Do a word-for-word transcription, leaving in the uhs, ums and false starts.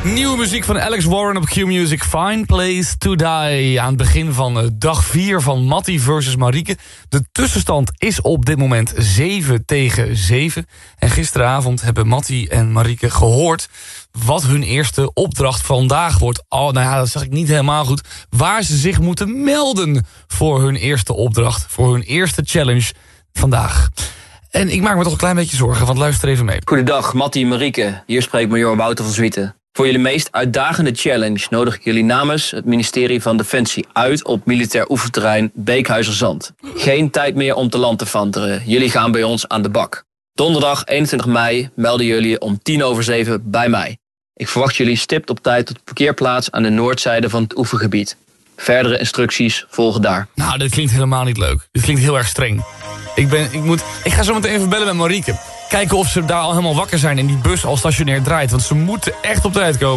Nieuwe muziek van Alex Warren op Q-Music. Fine Place to Die. Aan het begin van uh, dag vier van Mattie versus Marieke. De tussenstand is op dit moment zeven tegen zeven. En gisteravond hebben Mattie en Marieke gehoord wat hun eerste opdracht vandaag wordt. Oh, nou ja, dat zeg ik niet helemaal goed. Waar ze zich moeten melden voor hun eerste opdracht. Voor hun eerste challenge vandaag. En ik maak me toch een klein beetje zorgen, want luister even mee. Goedendag, Mattie en Marieke. Hier spreekt major Wouter van Zwieten. Voor jullie meest uitdagende challenge nodig ik jullie namens het ministerie van Defensie uit op militair oefenterrein Beekhuizerzand. Geen tijd meer om te land te vanteren. Jullie gaan bij ons aan de bak. Donderdag eenentwintig mei melden jullie om tien over zeven bij mij. Ik verwacht jullie stipt op tijd tot de parkeerplaats aan de noordzijde van het oefengebied. Verdere instructies volgen daar. Nou, dit klinkt helemaal niet leuk. Dit klinkt heel erg streng. Ik, ben, ik, moet, ik ga zo meteen even bellen met Marieke. Kijken of ze daar al helemaal wakker zijn en die bus al stationair draait. Want ze moeten echt op tijd komen.